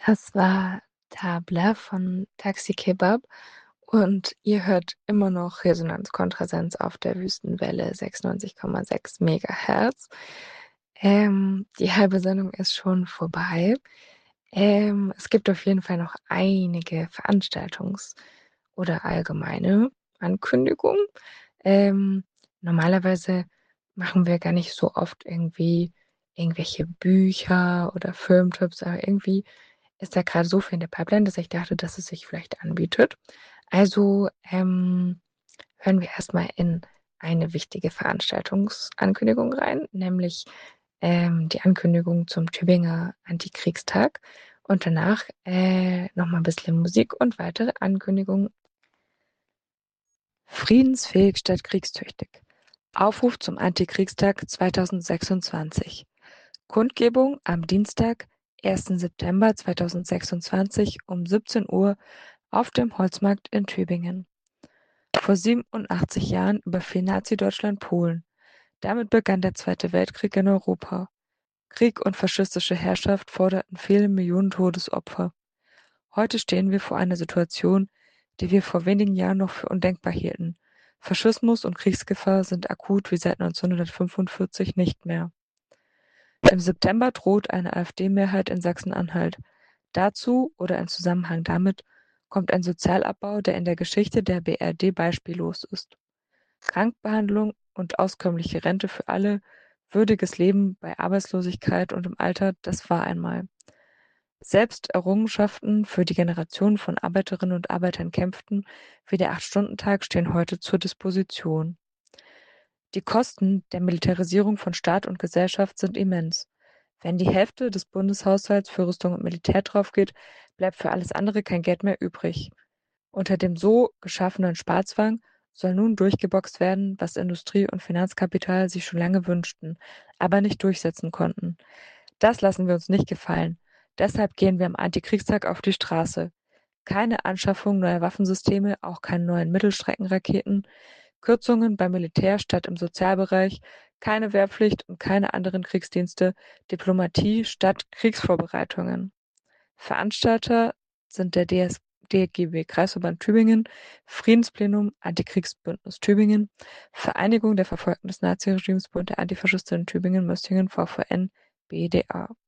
Das war Tabla von Taxi Kebab und ihr hört immer noch Resonanz Kontrasense auf der Wüstenwelle 96,6 Megahertz. Die halbe Sendung ist schon vorbei. Es gibt auf jeden Fall noch einige oder allgemeine Ankündigungen. Ähm, Normalerweise machen wir gar nicht so oft irgendwie irgendwelche Bücher oder Filmtipps, aber irgendwie ist da gerade so viel in der Pipeline, dass ich dachte, dass es sich vielleicht anbietet. Also hören wir erstmal in eine wichtige Veranstaltungsankündigung rein, nämlich die Ankündigung zum Tübinger Antikriegstag und danach nochmal ein bisschen Musik und weitere Ankündigungen. Friedensfähig statt kriegstüchtig. Aufruf zum Antikriegstag 2026. Kundgebung am Dienstag, 1. September 2026 um 17 Uhr auf dem Holzmarkt in Tübingen. Vor 87 Jahren überfiel Nazi-Deutschland Polen. Damit begann der Zweite Weltkrieg in Europa. Krieg und faschistische Herrschaft forderten viele Millionen Todesopfer. Heute stehen wir vor einer Situation, die wir vor wenigen Jahren noch für undenkbar hielten. Faschismus und Kriegsgefahr sind akut wie seit 1945 nicht mehr. Im September droht eine AfD-Mehrheit in Sachsen-Anhalt. Dazu oder in Zusammenhang damit kommt ein Sozialabbau, der in der Geschichte der BRD beispiellos ist. Krankbehandlung und auskömmliche Rente für alle, würdiges Leben bei Arbeitslosigkeit und im Alter, das war einmal. Selbst Errungenschaften, für die Generationen von Arbeiterinnen und Arbeitern kämpften, wie der Acht-Stunden-Tag, stehen heute zur Disposition. Die Kosten der Militarisierung von Staat und Gesellschaft sind immens. Wenn die Hälfte des Bundeshaushalts für Rüstung und Militär draufgeht, bleibt für alles andere kein Geld mehr übrig. Unter dem so geschaffenen Sparzwang soll nun durchgeboxt werden, was Industrie und Finanzkapital sich schon lange wünschten, aber nicht durchsetzen konnten. Das lassen wir uns nicht gefallen. Deshalb gehen wir am Antikriegstag auf die Straße. Keine Anschaffung neuer Waffensysteme, auch keine neuen Mittelstreckenraketen, Kürzungen beim Militär statt im Sozialbereich, keine Wehrpflicht und keine anderen Kriegsdienste, Diplomatie statt Kriegsvorbereitungen. Veranstalter sind der DGB Kreisverband Tübingen, Friedensplenum Antikriegsbündnis Tübingen, Vereinigung der Verfolgten des Naziregimes, Bund der Antifaschistinnen Tübingen, Möstingen, VVN, BDA.